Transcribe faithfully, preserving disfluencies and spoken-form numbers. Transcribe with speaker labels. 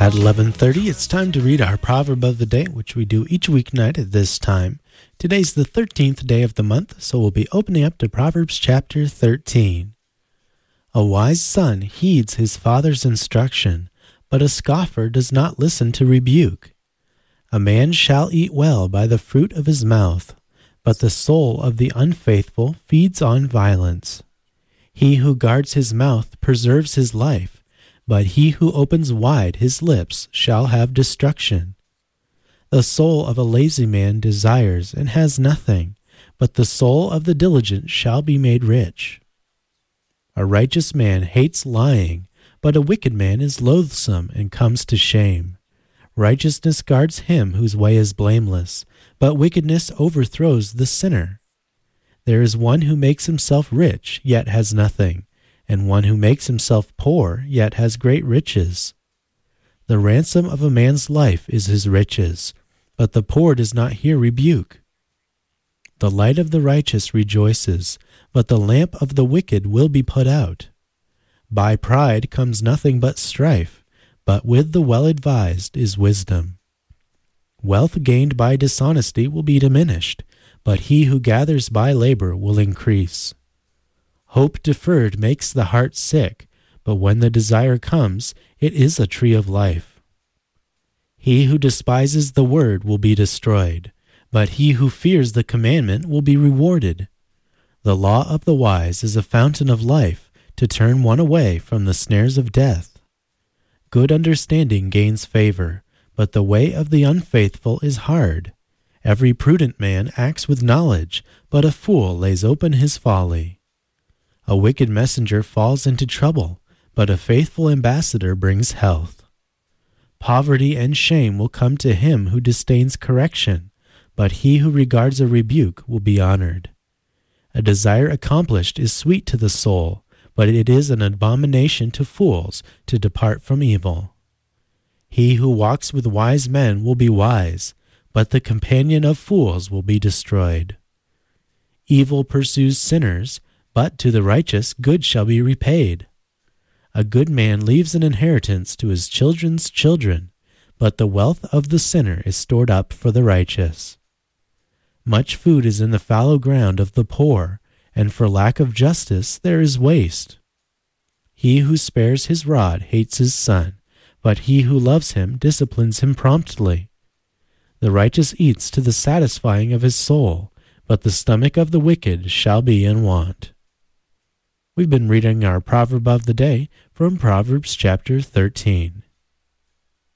Speaker 1: At eleven thirty, it's time to read our Proverb of the Day, which we do each weeknight at this time. Today's the thirteenth day of the month, so we'll be opening up to Proverbs chapter thirteen. A wise son heeds his father's instruction, but a scoffer does not listen to rebuke. A man shall eat well by the fruit of his mouth, but the soul of the unfaithful feeds on violence. He who guards his mouth preserves his life, but he who opens wide his lips shall have destruction. The soul of a lazy man desires and has nothing, but the soul of the diligent shall be made rich. A righteous man hates lying, but a wicked man is loathsome and comes to shame. Righteousness guards him whose way is blameless, but wickedness overthrows the sinner. There is one who makes himself rich, yet has nothing, and one who makes himself poor, yet has great riches. The ransom of a man's life is his riches, but the poor does not hear rebuke. The light of the righteous rejoices, but the lamp of the wicked will be put out. By pride comes nothing but strife, but with the well-advised is wisdom. Wealth gained by dishonesty will be diminished, but he who gathers by labor will increase. Hope deferred makes the heart sick, but when the desire comes, it is a tree of life. He who despises the word will be destroyed, but he who fears the commandment will be rewarded. The law of the wise is a fountain of life, to turn one away from the snares of death. Good understanding gains favor, but the way of the unfaithful is hard. Every prudent man acts with knowledge, but a fool lays open his folly. A wicked messenger falls into trouble, but a faithful ambassador brings health. Poverty and shame will come to him who disdains correction, but he who regards a rebuke will be honored. A desire accomplished is sweet to the soul, but it is an abomination to fools to depart from evil. He who walks with wise men will be wise, but the companion of fools will be destroyed. Evil pursues sinners, but to the righteous good shall be repaid. A good man leaves an inheritance to his children's children, but the wealth of the sinner is stored up for the righteous. Much food is in the fallow ground of the poor, and for lack of justice there is waste. He who spares his rod hates his son, but he who loves him disciplines him promptly. The righteous eats to the satisfying of his soul, but the stomach of the wicked shall be in want. We've been reading our Proverb of the Day from Proverbs chapter thirteen.